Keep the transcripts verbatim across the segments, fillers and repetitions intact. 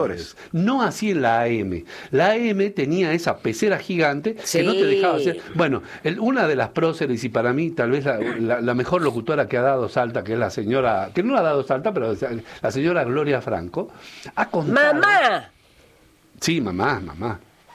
No así en la A M. La A M tenía esa pecera gigante Sí. que no te dejaba hacer. Bueno, el, una de las próceres, y para mí tal vez la, la, la mejor locutora que ha dado Salta, que es la señora, que no ha dado Salta, pero la señora Gloria Franco, ha contado. ¡Mamá! Sí, mamá, mamá.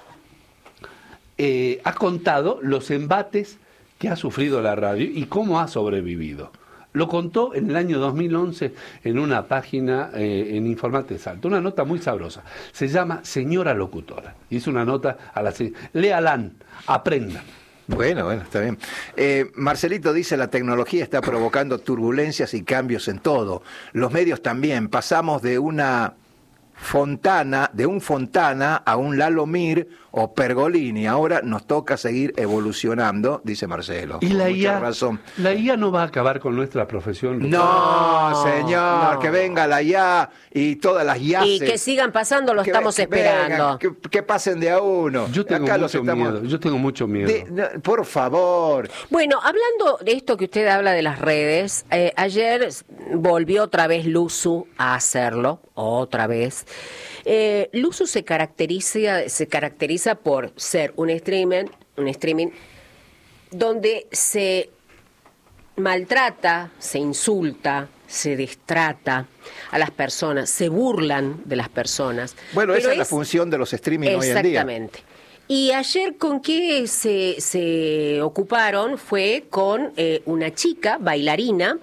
Eh, ha contado los embates que ha sufrido la radio y cómo ha sobrevivido. Lo contó en el año dos mil once en una página eh, en Informate Salta, una nota muy sabrosa. Se llama Señora Locutora. Hizo una nota a la señora. Léalan, aprendan. Bueno, bueno, está bien. Eh, Marcelito dice, la tecnología está provocando turbulencias y cambios en todo. Los medios también. Pasamos de una Fontana, de un Fontana a un Lalo Mir o Pergolini. Ahora nos toca seguir evolucionando, dice Marcelo. Y la I A, razón. La I A no va a acabar con nuestra profesión. No, No, señor, no. que venga la I A y todas las I A. Y que sigan pasando, lo estamos esperando. Vengan, que, que pasen de a uno. Yo tengo Acá mucho los estamos... miedo. Yo tengo mucho miedo. De, no, por favor. Bueno, hablando de esto que usted habla de las redes, eh, ayer volvió otra vez Luzu a hacerlo, otra vez. Eh, Luzu se caracteriza, se caracteriza por ser un streamer, un streaming donde se maltrata, se insulta, se destrata a las personas, se burlan de las personas. Bueno, Pero esa es, es la función de los streaming hoy en día. Exactamente. Y ayer con qué se, se ocuparon fue con eh, una chica bailarina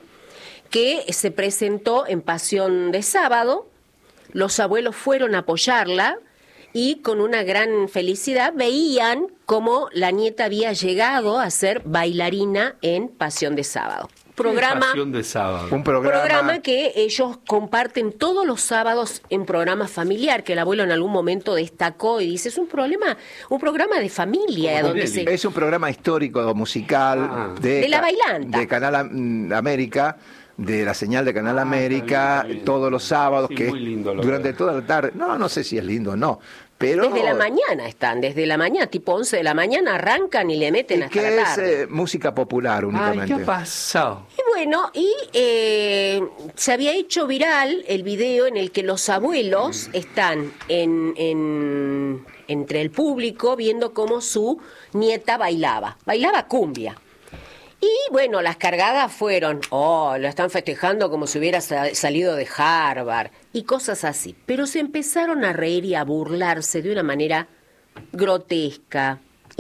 que se presentó en Pasión de Sábado. Los abuelos fueron a apoyarla y con una gran felicidad veían cómo la nieta había llegado a ser bailarina en Pasión de Sábado. Programa, Pasión de Sábado. Un programa, programa que ellos comparten todos los sábados en programa familiar, que el abuelo en algún momento destacó y dice, es un problema, un programa de familia. Como donde Nelly. se... es un programa histórico musical Ah. de, De la ca- bailanta. de Canal Am- América, de la señal de Canal Ah, América, está bien, está bien. todos los sábados, Sí, que muy lindo lo durante veo. toda la tarde, no, no sé si es lindo o no, pero... Desde la mañana están, desde la mañana, tipo once de la mañana, arrancan y le meten y hasta que la es tarde. eh, música popular Ay, únicamente. ¿qué ha pasado? Y bueno, y eh, se había hecho viral el video en el que los abuelos están en, en entre el público viendo cómo su nieta bailaba, bailaba cumbia. Y bueno, las cargadas fueron, oh, lo están festejando como si hubiera sa- salido de Harvard y cosas así. Pero se empezaron a reír y a burlarse de una manera grotesca,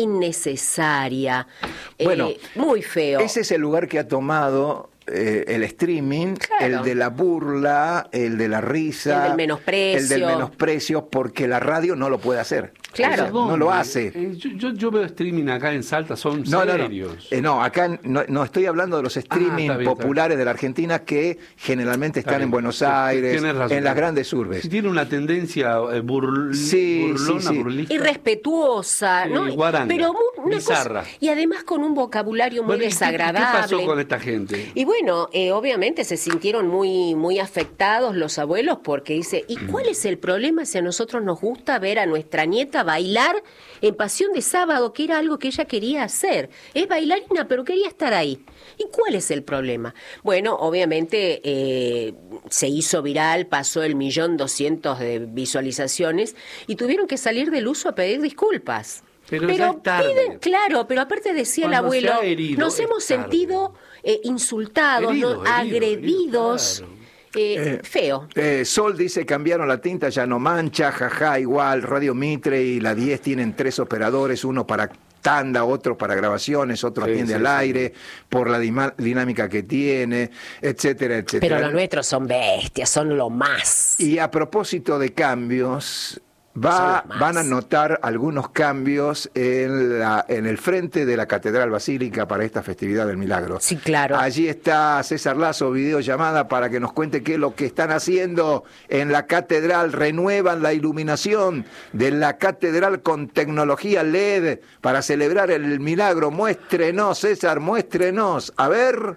innecesaria, Bueno, eh, muy feo. Ese es el lugar que ha tomado eh, el streaming, Claro. el de la burla, el de la risa, El del menosprecio. el del menosprecio, porque la radio no lo puede hacer. Claro. O sea, no lo hace. Eh, yo, yo, yo veo streaming acá en Salta, son No, no, no. serios. Eh, no, acá no, no estoy hablando de los streaming está bien, está populares de la Argentina que generalmente Está están bien. en Buenos Sí, Aires, tienes razón. en las grandes urbes. Si tiene una tendencia eh, burl- Sí, burlona, sí, sí. burlista. Irrespetuosa, ¿no? Sí, guaranga, Pero mu- una bizarra. cosa- y además con un vocabulario muy Bueno, ¿y qué- desagradable. ¿Qué pasó con esta gente? Y bueno, eh, obviamente se sintieron muy, muy afectados los abuelos porque dice, ¿y cuál es el problema si a nosotros nos gusta ver a nuestra nieta bailar en Pasión de Sábado, que era algo que ella quería hacer? Es bailarina, pero quería estar ahí. ¿Y cuál es el problema? Bueno, obviamente eh, se hizo viral, pasó el millón doscientos de visualizaciones y tuvieron que salir del uso a pedir disculpas. Pero ya es tarde. piden, claro, pero aparte decía el Cuando se abuelo, ha herido, nos es hemos tarde. sentido eh, insultados, Herido, ¿no? herido, agredidos, herido, claro. eh, feo. Eh, Sol dice, cambiaron la tinta, ya no mancha, jaja, igual, Radio Mitre y la diez tienen tres operadores, uno para tanda, otro para grabaciones, otro Sí, atiende sí, al sí. aire, por la dima- dinámica que tiene, etcétera, etcétera. Pero los nuestros son bestias, son lo más. Y a propósito de cambios, Son va, los más. van a notar algunos cambios en, la, en el frente de la Catedral Basílica para esta festividad del Milagro. Sí, claro. Allí está César Lazo, videollamada, para que nos cuente qué es lo que están haciendo en la catedral. Renuevan la iluminación de la catedral con tecnología L E D para celebrar el Milagro. Muéstrenos, César, muéstrenos. A ver,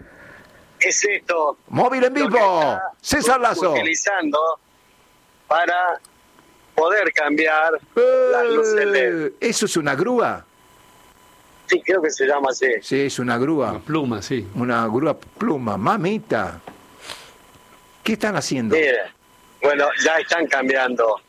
Es esto móvil en lo que vivo, está César Lazo. utilizando para poder cambiar las luces L E D. Eh, ¿Eso es una grúa? Sí, creo que se llama así. Sí, es una grúa. Una pluma, sí. Una grúa pluma. Mamita. ¿Qué están haciendo? Mire, bueno, ya están cambiando